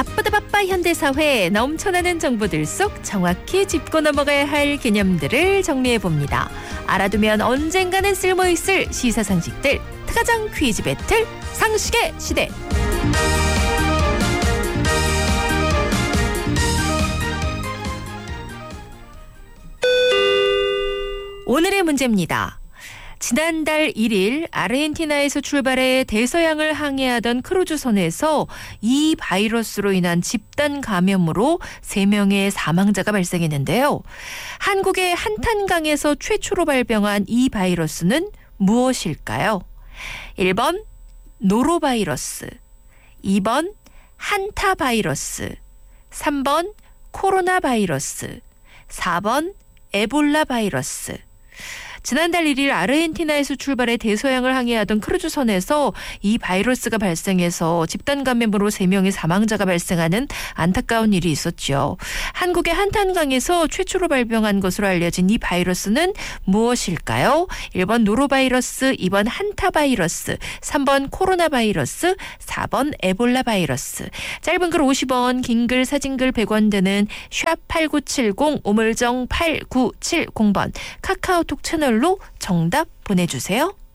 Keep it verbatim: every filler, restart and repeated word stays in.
바쁘다 바빠 현대사회 넘쳐나는 정보들 속 정확히 짚고 넘어가야 할 개념들을 정리해봅니다. 알아두면 언젠가는 쓸모있을 시사상식들 특가장 퀴즈 배틀 상식의 시대. 오늘의 문제입니다. 지난달 일 일 아르헨티나에서 출발해 대서양을 항해하던 크루즈선에서 이 바이러스로 인한 집단 감염으로 세 명의 사망자가 발생했는데요. 한국의 한탄강에서 최초로 발병한 이 바이러스는 무엇일까요? 일 번 노로바이러스, 이 번 한타바이러스, 삼 번 코로나 바이러스, 사 번 에볼라 바이러스. 지난달 일 일 아르헨티나에서 출발해 대서양을 항해하던 크루즈선에서 이 바이러스가 발생해서 집단 감염으로 세 명의 사망자가 발생하는 안타까운 일이 있었죠. 한국의 한탄강에서 최초로 발병한 것으로 알려진 이 바이러스는 무엇일까요? 일 번 노로바이러스, 이 번 한타바이러스, 삼 번 코로나 바이러스, 사 번 에볼라 바이러스. 짧은 글 오십 원, 긴 글 사진글 백 원 되는 샵 팔구칠공, 우물정 팔구칠공 번 카카오톡 채널로 정답 보내주세요.